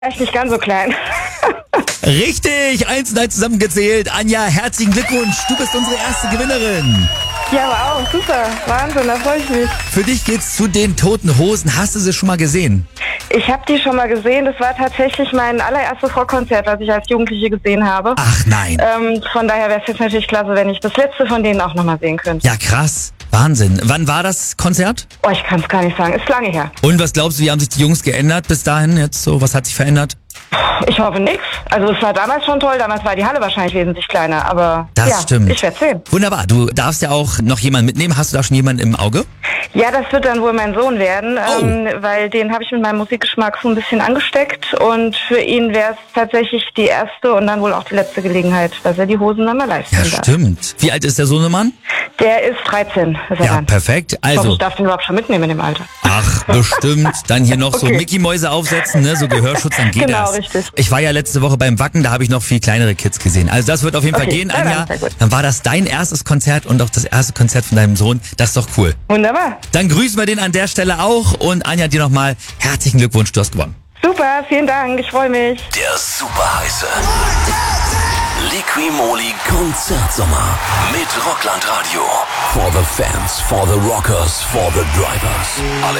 Echt nicht ganz so klein. Richtig, 1 und 1 zusammengezählt. Anja, herzlichen Glückwunsch, du bist unsere erste Gewinnerin. Ja, wow, super. Wahnsinn, da freue ich mich. Für dich geht's zu den Toten Hosen. Hast du sie schon mal gesehen? Ich habe die schon mal gesehen. Das war tatsächlich mein allererstes Rockkonzert, was ich als Jugendliche gesehen habe. Ach nein. Von daher wäre es jetzt natürlich klasse, wenn ich das letzte von denen auch nochmal sehen könnte. Ja, krass. Wahnsinn. Wann war das Konzert? Oh, ich kann es gar nicht sagen. Ist lange her. Und was glaubst du, wie haben sich die Jungs geändert bis dahin jetzt so? Was hat sich verändert? Ich hoffe nix. Also es war damals schon toll. Damals war die Halle wahrscheinlich wesentlich kleiner. Aber Das ja, stimmt. ich werde sehen. Wunderbar. Du darfst ja auch noch jemanden mitnehmen. Hast du da schon jemanden im Auge? Ja, das wird dann wohl mein Sohn werden, weil den habe ich mit meinem Musikgeschmack so ein bisschen angesteckt und für ihn wäre es tatsächlich die erste und dann wohl auch die letzte Gelegenheit, dass er die Hosen dann mal live Ja, sehen darf. stimmt. Wie alt ist der Sohnemann? Der ist 13, ist er Ja, dann. perfekt. Ich hoffe, Also, ich darf den überhaupt schon mitnehmen in dem Alter. ach, bestimmt. Dann hier noch so Okay. Mickey-Mäuse aufsetzen, ne? So Gehörschutz, dann geht Genau, das. richtig. Ich war ja letzte Woche beim Wacken, da habe ich noch viel kleinere Kids gesehen. Also das wird auf jeden Fall Okay, gehen, ja, dann Anja. sehr gut. Dann war das dein erstes Konzert und auch das erste Konzert von deinem Sohn. Das ist doch cool. Wunderbar. Dann grüßen wir den an der Stelle auch. Und Anja, dir nochmal herzlichen Glückwunsch, du hast gewonnen. Super, vielen Dank, ich freue mich. Der super heiße Liqui-Moly Konzertsommer mit Rockland Radio. For the fans, for the rockers, for the drivers. Alle